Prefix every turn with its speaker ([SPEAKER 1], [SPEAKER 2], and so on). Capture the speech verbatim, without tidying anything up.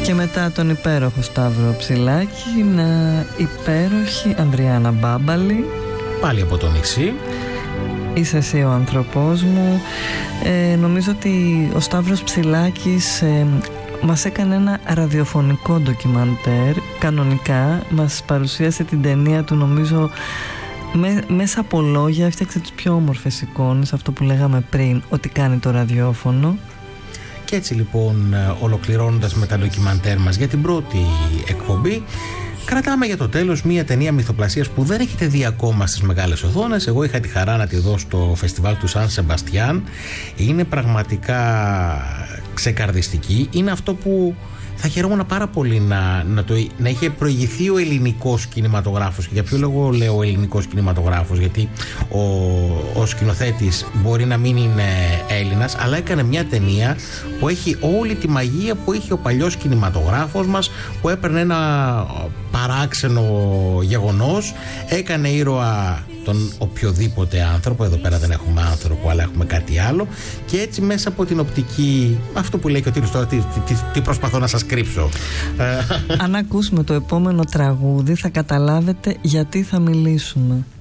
[SPEAKER 1] Και μετά τον υπέροχο Σταύρο Ψηλάκη, μια υπέροχη Ανδριάννα Μπάμπαλη.
[SPEAKER 2] Πάλι από το νησί.
[SPEAKER 1] Είσαι εσύ ο άνθρωπός μου. ε, Νομίζω ότι ο Σταύρος Ψηλάκης ε, μας έκανε ένα ραδιοφωνικό ντοκιμαντέρ. Κανονικά μας παρουσίασε την ταινία του, νομίζω με, μέσα από λόγια έφτιαξε τις πιο όμορφες εικόνες. Αυτό που λέγαμε πριν, ότι κάνει το ραδιόφωνο.
[SPEAKER 2] Και έτσι λοιπόν, ολοκληρώνοντας με τα ντοκιμαντέρ μας για την πρώτη εκπομπή, κρατάμε για το τέλος μία ταινία μυθοπλασίας που δεν έχετε δει ακόμα στις μεγάλες οθόνες. Εγώ είχα τη χαρά να τη δω στο φεστιβάλ του Σαν Σεμπαστιάν. Είναι πραγματικά ξεκαρδιστική. Είναι αυτό που θα χαιρόμουν πάρα πολύ να, να, το, να είχε προηγηθεί ο ελληνικός κινηματογράφος. Και για ποιο λόγο λέω ο ελληνικός κινηματογράφος? Γιατί ο, ο σκηνοθέτης μπορεί να μην είναι Έλληνας, αλλά έκανε μια ταινία που έχει όλη τη μαγεία που είχε ο παλιός κινηματογράφος μας, που έπαιρνε ένα παράξενο γεγονός, έκανε ήρωα τον οποιοδήποτε άνθρωπο. Εδώ πέρα δεν έχουμε άνθρωπο, αλλά έχουμε κάτι άλλο. Και έτσι μέσα από την οπτική, αυτό που λέει και ο Τύρος τώρα, τι, τι, τι προσπαθώ να σας κρύψω.
[SPEAKER 1] Αν ακούσουμε το επόμενο τραγούδι θα καταλάβετε γιατί θα μιλήσουμε.